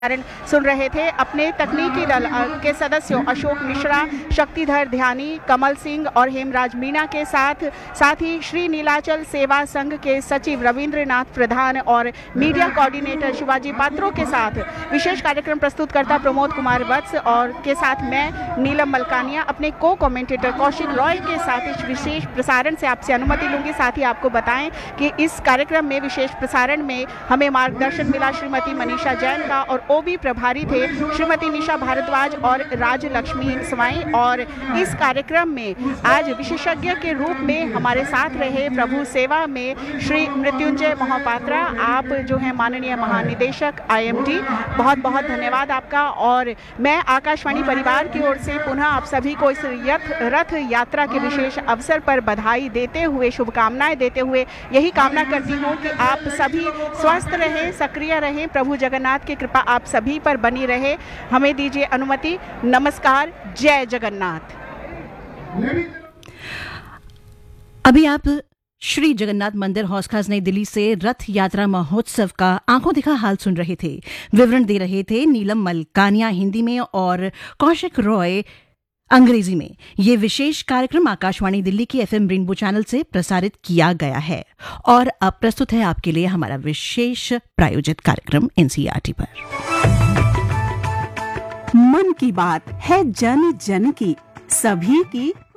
कारण सुन रहे थे। अपने तकनीकी दल के सदस्यों अशोक मिश्रा, शक्तिधर ध्यानी, कमल सिंह और हेमराज मीणा के साथ ही श्री नीलाचल सेवा संघ के सचिव रविंद्रनाथ प्रधान और मीडिया कोऑर्डिनेटर शिवाजी पात्रों के साथ विशेष कार्यक्रम प्रस्तुतकर्ता प्रमोद कुमार वत्स और के साथ मैं नीलम मलकानिया अपने को कमेंटेटर कौशिक रॉय के साथ इस विशेष प्रसारण से आपसे अनुमति लूंगी। साथ ही आपको बताएं कि इस कार्यक्रम में विशेष प्रसारण में हमें मार्गदर्शन मिला श्रीमती मनीषा जैन का और ओबी प्रभारी थे श्रीमती निशा भारद्वाज और राजलक्ष्मी स्वाई। और इस कार्यक्रम में आज विशेषज्ञ के रूप में हमारे साथ रहे प्रभु सेवा में श्री मृत्युंजय मोहपात्रा। आप जो है माननीय महानिदेशक IMD, बहुत बहुत धन्यवाद आपका। और मैं आकाशवाणी परिवार की ओर से पुनः आप सभी को इस रथ यात्रा के विशेष अवसर पर बधाई देते हुए, शुभकामनाएं देते हुए यही कामना करती हूँ कि आप सभी स्वस्थ रहें, सक्रिय रहें, प्रभु जगन्नाथ की कृपा आप सभी पर बनी रहे। हमें दीजिए अनुमति। नमस्कार, जय जगन्नाथ। अभी आप श्री जगन्नाथ मंदिर हौस खास नई दिल्ली से रथ यात्रा महोत्सव का आंखों देखा हाल सुन रहे थे। विवरण दे रहे थे नीलम मलकानिया हिंदी में और कौशिक रॉय अंग्रेजी में। ये विशेष कार्यक्रम आकाशवाणी दिल्ली की FM रेनबो चैनल से प्रसारित किया गया है। और अब प्रस्तुत है आपके लिए हमारा विशेष प्रायोजित कार्यक्रम NCERT पर। मन की बात है जन जन की, सभी की